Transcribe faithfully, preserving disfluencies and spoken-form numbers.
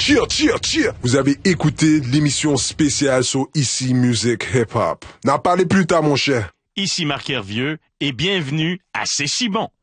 cheer, cheer, cheer. Vous avez écouté l'émission spéciale sur Ici Musique Hip Hop. N'en parlez plus tard, mon cher. Ici Marc Hervieux et bienvenue à C'est si bon.